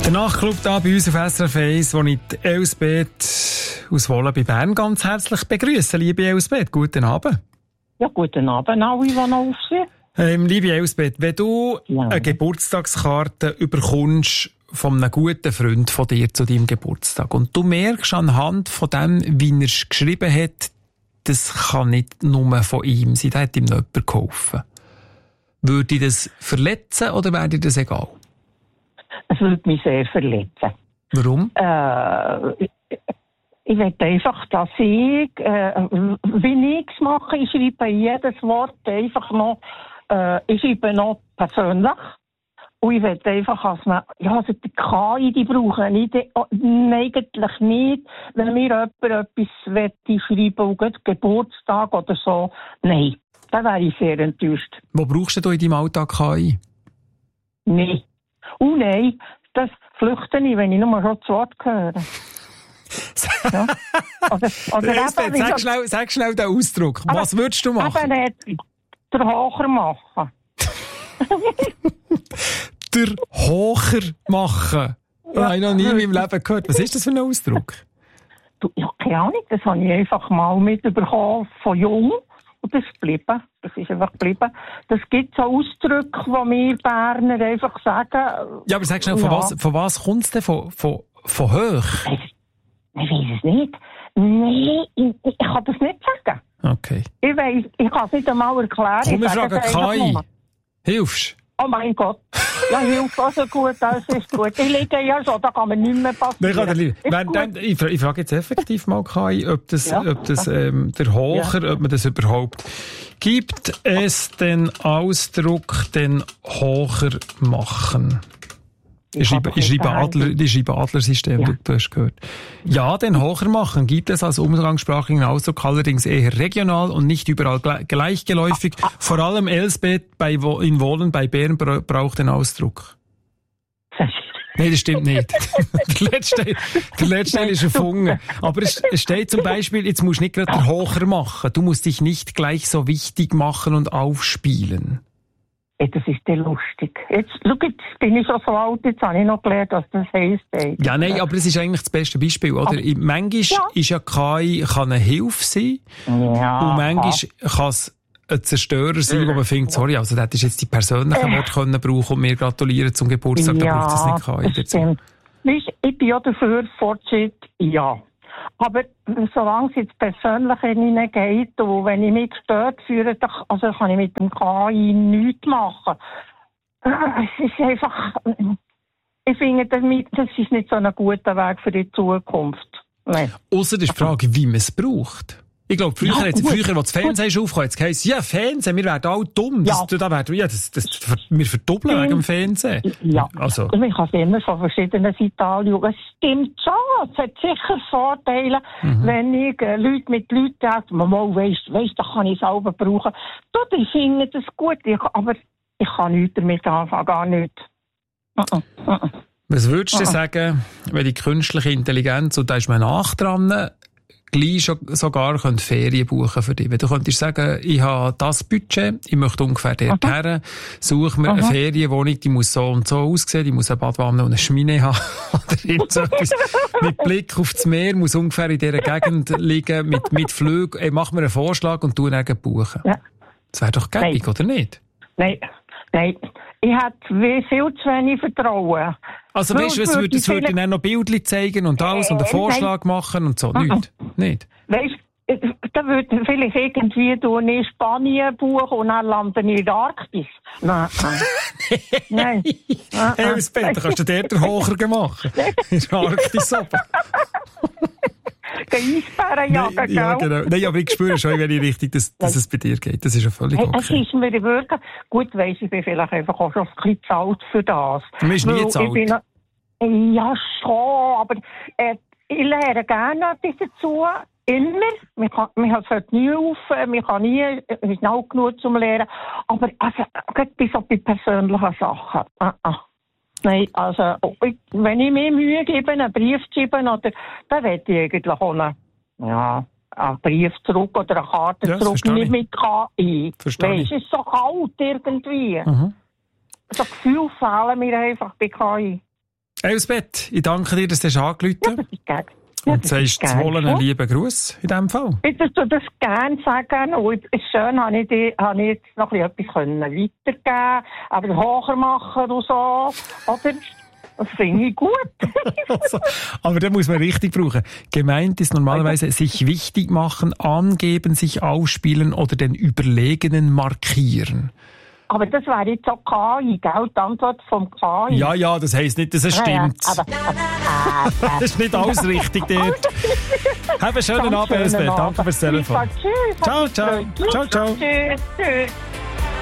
Der Nachtclub hier bei uns auf SRF 1, wo ich die Elsbeth aus Wohlen bei Bern ganz herzlich begrüße. Liebe Elsbeth, guten Abend. Ja, guten Abend alle, die noch auf sind. Liebe Elsbeth, wenn du eine Geburtstagskarte überkommst von einem guten Freund von dir zu deinem Geburtstag und du merkst anhand von dem, wie er es geschrieben hat, das kann nicht nur von ihm sein, da hat ihm noch jemand geholfen. Würde dich das verletzen oder wäre dir das egal? Es würde mich sehr verletzen. Warum? Ich will einfach, dass ich, wie ich es mache, ich schreibe jedes Wort einfach noch, ich schreibe noch persönlich. Und ich will einfach, dass man, ja, also die KI, die brauchen nicht, eigentlich nicht, wenn mir jemand etwas schreiben will, Geburtstag oder so. Nein, da wäre ich sehr enttäuscht. Wo brauchst du in deinem Alltag KI? Nein. Nein, das flüchte ich, wenn ich nur schon das Wort höre. Ja. Sag schnell den Ausdruck. Was würdest du machen? Der Hocher machen. Der Hocher machen? Das habe ich noch nie in meinem Leben gehört. Was ist das für ein Ausdruck? Ja, keine Ahnung. Das habe ich einfach mal mitbekommen von Jung. Und das ist geblieben. Das ist einfach geblieben. Das gibt so Ausdrücke, die wir Berner einfach sagen. Ja, aber sag schnell, von was kommt es denn? Von hoch? Ich weiß es nicht. Nein, ich kann das nicht sagen. Okay. Ich kann es nicht einmal erklären. Komm, wir fragen KI. Hilfst du? Oh mein Gott. Ja, hilft also gut, das ist gut. Ich liege ja so, da kann man nicht mehr passieren. Ich frage jetzt effektiv mal KI, ob der Hocher, ob man das überhaupt gibt. Es den Ausdruck, den Hocher machen? Ich schreibe Adlersystem, ja. Du hast gehört. Ja, den Hocher machen gibt es als umgangssprachlichen Ausdruck allerdings eher regional und nicht überall gleichgeläufig. Vor allem Elsbeth in Wohlen bei Bern braucht den Ausdruck. Nein, das stimmt nicht. Der letzte Teil ist erfunden. Aber es steht zum Beispiel, jetzt musst du nicht gerade den Hocher machen. Du musst dich nicht gleich so wichtig machen und aufspielen. Das ist ja lustig. Jetzt bin ich schon so alt, jetzt habe ich noch gelernt, was das heisst. Ja, nein, aber es ist eigentlich das beste Beispiel, oder? Manchmal ist ja KI eine Hilfe sein. Ja. Und manchmal kann es ein Zerstörer sein, wo man findet, sorry, also das ist jetzt die persönlichen Worte können brauchen und mir gratulieren zum Geburtstag, da braucht es nicht KI dazu. Ich bin ja dafür, Fortschritt, ja. Aber solange es jetzt persönlich hineingeht und wenn ich mich gestört fühle, also kann ich mit dem KI nichts machen. Es ist einfach, ich finde, das ist nicht so ein guter Weg für die Zukunft. Ausser ist die Frage, wie man es braucht. Ich glaube, früher, als das Fernsehen aufkam, hat es geheißen, ja, Fernsehen, wir werden alle dumm. Wir verdoppeln wegen dem Fernsehen. Ja, also. Man kann es immer von verschiedenen Seiten anschauen. Es stimmt schon, es hat sicher Vorteile, wenn ich Leute mit Leuten sage, mal weisst, da kann ich es selber brauchen. Ich finde das gut, aber ich kann nichts damit anfangen, gar nichts. Was würdest du sagen, wenn die künstliche Intelligenz, und da ist man nach dran, gleich sogar Ferien buchen für dich. Wenn du könntest sagen, ich habe das Budget, ich möchte ungefähr dort her, suche mir eine Ferienwohnung, die muss so und so aussehen, die muss eine Badwanne und eine Schmine haben, oder irgend so etwas. Mit Blick auf das Meer, muss ungefähr in dieser Gegend liegen, mit Flügen, mach mir einen Vorschlag und du dann buchen. Ja. Das wäre doch gäbig, oder nicht? Nein. Ich hätte viel zu wenig Vertrauen. Also weißt du, es würde dir dann noch Bildchen zeigen und alles und einen Vorschlag machen und so. Nicht? Weißt du, da würde vielleicht irgendwie in Spanien buchen und dann landen in der Arktis. Nein. Elsbeth, kannst du dort den Hocher machen? In der Arktis oben. Eisbären jagen, ja, genau. Nein, aber ich spüre schon, in welche Richtung dass es bei dir geht. Das ist ja völlig okay. Es ist mir wirklich, gut weiss, ich bin vielleicht einfach auch schon ein bisschen zu alt für das. Du bist nie zu alt. Ja, schon, aber ich lerne gerne etwas dazu. Immer. Man hört nie auf, man kann nie schnell genug zum Lernen. Aber also, gerade bei persönlichen Sachen. Nein, also, wenn ich mir Mühe gebe, einen Brief zu schreiben, dann will ich eigentlich auch einen Brief zurück oder eine Karte zurück, nicht mit KI. Weißt du, es ist so kalt irgendwie. So Gefühle fehlen mir einfach bei KI. Elsbeth, ich danke dir, dass du angerufen hast. Ja, das ist gerne. Und sagst zu Wohl einen lieben Gruß in diesem Fall. Würdest du das gerne sagen? Und es ist schön, habe ich jetzt noch etwas weitergeben, aber hocher machen und so. Oder? Das finde ich gut. Also, aber da muss man richtig brauchen. Gemeint ist normalerweise sich wichtig machen, angeben, sich ausspielen oder den Überlegenen markieren. Aber das wäre jetzt auch KI, gell? Die Antwort vom KI. Ja, das heisst nicht, dass es stimmt. Das ist nicht alles richtig dort. Hab einen schönen Abend, Elsbeth. Danke fürs Telefon. Tschüss. Ciao. Tschüss.